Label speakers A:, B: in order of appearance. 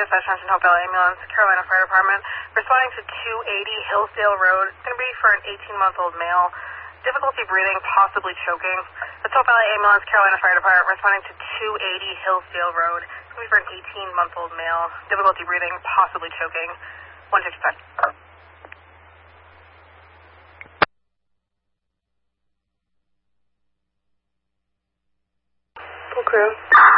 A: dispatch attention Hopeville Ambulance, Carolina Fire Department, responding to 280 Hillsdale Road. It's going to be for an 18-month-old male. Difficulty breathing, possibly choking. That's Hope Valley Ambulance, Carolina Fire Department, responding to 280 Hillsdale Road. It's going to be for an 18-month-old male. Difficulty breathing, possibly choking. 165. Full crew.